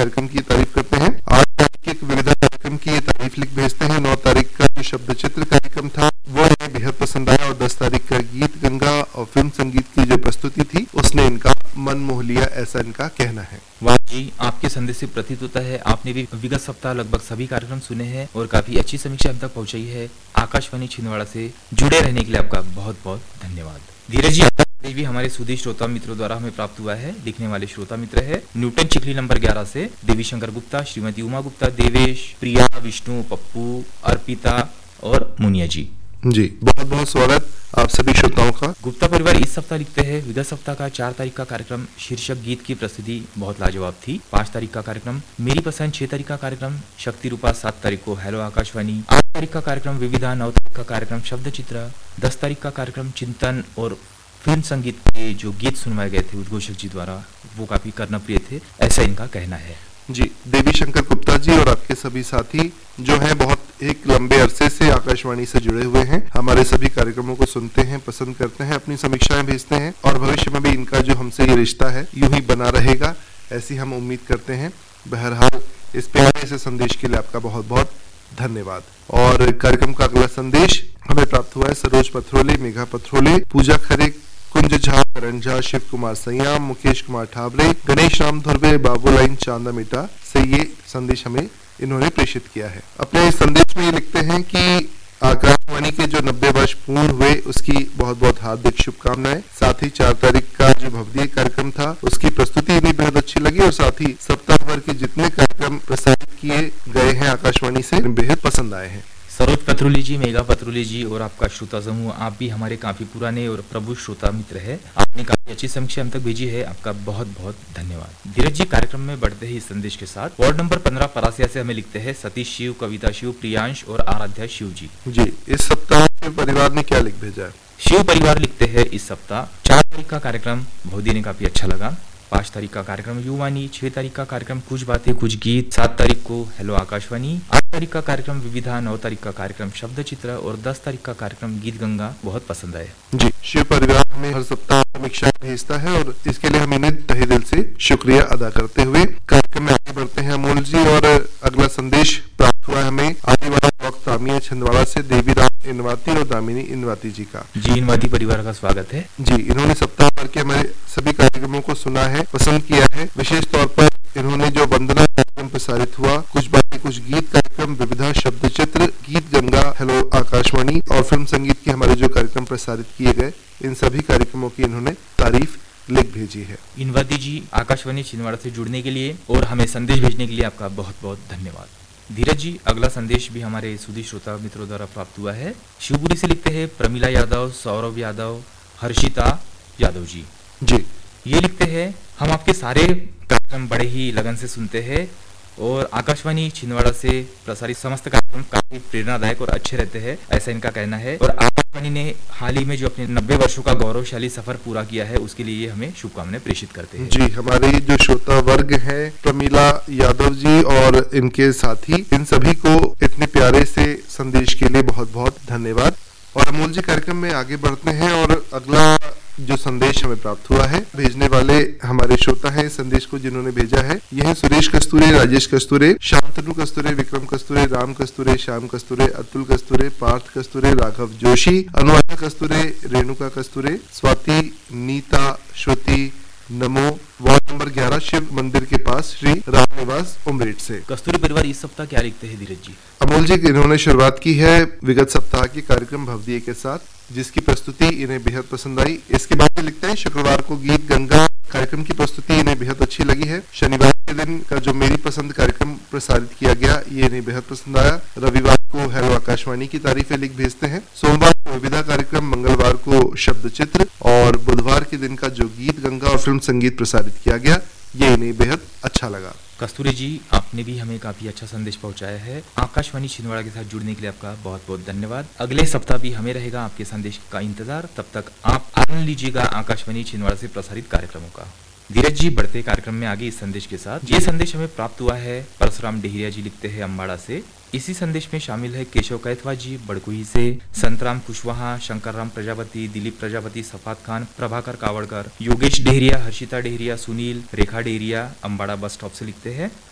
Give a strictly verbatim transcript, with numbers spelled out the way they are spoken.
कार्यक्रम की तारीफ करते हैं। आठ तारीख के विविधा कार्यक्रम की तारीफ लिख भेजते हैं। नौ तारीख का जो शब्द चित्र कार्यक्रम था वो इन्हें बेहद पसंद आया और दस तारीख का गीत गंगा और फिल्म संगीत की जो प्रस्तुति थी उसने इनका मन मोह लिया, ऐसा इनका कहना है। वाह जी, आपके संदेश से प्रतीत होता है आपने भी विगत सप्ताह लगभग सभी कार्यक्रम सुने हैं और काफी अच्छी समीक्षा अब तक पहुंचाई है। आकाशवाणी छिंदवाड़ा से जुड़े रहने के लिए आपका बहुत बहुत धन्यवाद। धीरज जी, भी हमारे सुधी श्रोता मित्रों द्वारा हमें प्राप्त हुआ है। लिखने वाले श्रोता मित्र है न्यूटन चिखली नंबर ग्यारह से देवी शंकर गुप्ता, श्रीमती उमा गुप्ता, देवेश, प्रिया, विष्णु, पप्पू, अर्पिता और मुनिया जी। जी बहुत बहुत स्वागत आप सभी श्रोताओं का। गुप्ता परिवार इस सप्ताह लिखते हैं विगत सप्ताह का चार तारीख का कार्यक्रम शीर्षक गीत की प्रस्तुति बहुत लाजवाब थी। पाँच तारीख का कार्यक्रम मेरी पसंद, छह तारीख का कार्यक्रम शक्ति रूपा, सात तारीख को हेलो आकाशवाणी, आठ तारीख का कार्यक्रम विविधा, नौ तारीख का कार्यक्रम शब्द चित्र, दस तारीख का कार्यक्रम चिंतन और फिल्म संगीत के जो गीत सुनवाए गए थे उद्घोषक जी द्वारा वो काफी कर्णप्रिय थे, ऐसा इनका कहना है। जी देवी शंकर गुप्ता जी और आपके सभी साथी जो हैं बहुत एक लंबे अरसे से आकाशवाणी से जुड़े हुए हैं, हमारे सभी कार्यक्रमों को सुनते हैं, पसंद करते हैं, अपनी समीक्षाएं भेजते हैं और भविष्य में भी इनका जो हमसे ये रिश्ता है यूं ही बना रहेगा, ऐसी हम उम्मीद करते हैं। बहरहाल इस प्यारे से संदेश के लिए आपका बहुत बहुत धन्यवाद। और कार्यक्रम का अगला संदेश हमें प्राप्त हुआ है सरोज पथरोले, मेघा पथरोले, पूजा खरे, कुंज झा, करण झा, शिव कुमार सैयाम, मुकेश कुमार ठावरे, गणेश राम धुर्वे, बाबूलाइन चांदा मिटा से ये संदेश हमें इन्होंने प्रेषित किया है। अपने इस संदेश में ये लिखते हैं कि आकाशवाणी के जो नब्बे वर्ष पूर्ण हुए उसकी बहुत बहुत हार्दिक शुभकामनाएं। साथ ही चार तारीख का जो भवदीय कार्यक्रम था उसकी प्रस्तुति भी बेहद अच्छी लगी और साथ ही सप्ताह भर के जितने कार्यक्रम प्रसारित किए गए हैं आकाशवाणी से बेहद पसंद आए हैं। सरोज पथरुली जी, मेघा पथरुली जी और आपका श्रोता समूह, आप भी हमारे काफी पुराने और प्रभु श्रोता मित्र है। आपने काफी अच्छी समीक्षा हम तक भेजी है, आपका बहुत बहुत धन्यवाद। धीरज जी, कार्यक्रम में बढ़ते ही इस संदेश के साथ वार्ड नंबर पंद्रह परासिया से हमें लिखते हैं सतीश शिव, कविता शिव, प्रियांश और आराध्या शिव जी। जी इस सप्ताह शिव परिवार ने क्या लिख भेजा है? शिव परिवार लिखते हैं इस सप्ताह चार तारीख का कार्यक्रम भौदी ने काफी अच्छा लगा, पाँच तारीख का कार्यक्रम युवानी, छह तारीख का कार्यक्रम कुछ बातें कुछ गीत, सात तारीख को हेलो आकाशवाणी, आठ तारीख का कार्यक्रम विविधा, नौ तारीख का कार्यक्रम शब्द चित्र और दस तारीख का कार्यक्रम गीत गंगा बहुत पसंद आए। जी शिव परिवार हमें हर सप्ताह समीक्षा भेजता है और इसके लिए हम इन्हें तहे दिल से शुक्रिया अदा करते हुए कार्यक्रम में आगे बढ़ते हैं अमोल जी। और अगला संदेश प्राप्त हुआ हमें आने वाला वक्त तामिया छिंदवाड़ा से देवीराम इनवाती और दामिनी इनवाती जी का। जी इनवाती परिवार का स्वागत है। जी इन्होंने सप्ताह भर के हमारे सभी कार्यक्रमों को सुना है, पसंद किया है। विशेष तौर पर इन्होंने जो वंदना कार्यक्रम प्रसारित हुआ, कुछ बातें कुछ गीत कार्यक्रम, विविधा, शब्द चित्र, गीत गंगा, हेलो आकाशवाणी और फिल्म संगीत के हमारे जो कार्यक्रम प्रसारित किए गए, इन सभी कार्यक्रमों की इन्होंने तारीफ लिख भेजी है। इनवाती जी, आकाशवाणी छिंदवाड़ा से जुड़ने के लिए और हमें संदेश भेजने के लिए आपका बहुत बहुत धन्यवाद। धीरज जी, अगला संदेश भी हमारे सुधी श्रोता मित्रों द्वारा प्राप्त हुआ है। शिवपुरी से लिखते हैं प्रमिला यादव, सौरभ यादव, हर्षिता यादव जी। जी ये लिखते हैं हम आपके सारे कार्यक्रम बड़े ही लगन से सुनते हैं और आकाशवाणी छिंदवाड़ा से प्रसारित समस्त कार्यक्रम काफी प्रेरणादायक और अच्छे रहते हैं, ऐसा इनका कहना है। और आकाशवाणी ने हाल ही में जो अपने नब्बे वर्षों का गौरवशाली सफर पूरा किया है उसके लिए हमें शुभकामनाएं प्रेषित करते हैं। जी हमारे जो श्रोता वर्ग है प्रमिला यादव जी और इनके साथी, इन सभी को इतने प्यारे से संदेश के लिए बहुत बहुत धन्यवाद। और अमोल जी, कार्यक्रम में आगे बढ़ते हैं और अगला जो संदेश हमें प्राप्त हुआ है, भेजने वाले हमारे श्रोता हैं इस संदेश को जिन्होंने भेजा है, यह है सुरेश कस्तूरे, राजेश कस्तूरे, शांतनु कस्तूरे, विक्रम कस्तूरे, राम कस्तूरे, श्याम कस्तूरे, अतुल कस्तूरे, पार्थ कस्तूरे, राघव जोशी, अनुराधा कस्तूरे, रेणुका कस्तूरे, स्वाति, नीता, श्रुति, नमो, वार्ड नंबर ग्यारह शिव मंदिर के पास श्री राम निवास उमरेट से। कस्तूरी परिवार इस सप्ताह क्या लिखते हैं धीरज जी? अमोल जी, इन्होंने शुरुआत की है विगत सप्ताह के कार्यक्रम भवदीय के साथ, जिसकी प्रस्तुति इन्हें बेहद पसंद आई। इसके बाद लिखते हैं शुक्रवार को गीत गंगा कार्यक्रम की प्रस्तुति इन्हें बेहद अच्छी लगी है। शनिवार के दिन का जो मेरी पसंद कार्यक्रम प्रसारित किया गया ये इन्हें बेहद पसंद आया। रविवार को हेलो आकाशवाणी की तारीफें लिख भेजते हैं। सोमवार को विविधा कार्यक्रम, मंगलवार को शब्द चित्र और बुधवार के दिन का जो गीत गंगा और फिल्म संगीत प्रसारित किया गया ये इन्हें बेहद अच्छा लगा। कस्तूरी जी, आपने भी हमें काफी अच्छा संदेश पहुंचाया है। आकाशवाणी छिंदवाड़ा के साथ जुड़ने के लिए आपका बहुत बहुत धन्यवाद। अगले सप्ताह भी हमें रहेगा आपके संदेश का इंतजार। तब तक आप आनंद लीजिएगा आकाशवाणी छिंदवाड़ा से प्रसारित कार्यक्रमों का। धीरज जी, बढ़ते कार्यक्रम में आगे इस संदेश के साथ। ये संदेश हमें प्राप्त हुआ है परशुराम डेहरिया जी, लिखते हैं अम्बाड़ा से। इसी संदेश में शामिल है केशव कैथवा जी बड़कुही से, संतराम कुशवाहा, शंकरराम प्रजापति, दिलीप प्रजापति, सफात खान, प्रभाकर कावड़कर, योगेश डेहरिया, हर्षिता डेहरिया, सुनील, रेखा डेहरिया अम्बाड़ा बस स्टॉप से लिखते हैं।